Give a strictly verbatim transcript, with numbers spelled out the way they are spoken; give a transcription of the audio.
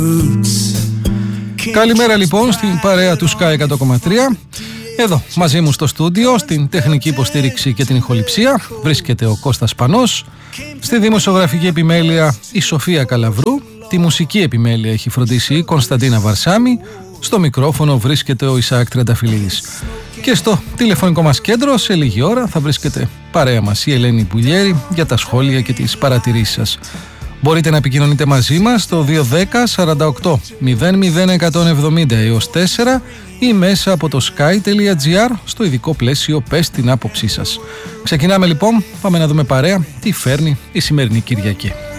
Καλημέρα λοιπόν στην παρέα του Sky εκατό κόμμα τρία. Εδώ μαζί μου στο στούντιο, στην τεχνική υποστήριξη και την ηχοληψία, βρίσκεται ο Κώστας Πανός. Στη δημοσιογραφική επιμέλεια η Σοφία Καλαβρού. Τη μουσική επιμέλεια έχει φροντίσει η Κωνσταντίνα Βαρσάμι. Στο μικρόφωνο βρίσκεται ο Ισαάκ Τρενταφυλλίδης. Και στο τηλεφωνικό μας κέντρο σε λίγη ώρα θα βρίσκεται παρέα μας η Ελένη Πουλιέρη για τα σχόλια και τις παρατηρήσεις σας. Μπορείτε να επικοινωνείτε μαζί μας στο δύο ένα μηδέν σαράντα οκτώ μηδέν μηδέν εκατόν εβδομήντα έως τέσσερα ή μέσα από το sky.gr στο ειδικό πλαίσιο «Πες την άποψή σας». Ξεκινάμε λοιπόν, πάμε να δούμε παρέα τι φέρνει η σημερινή Κυριακή.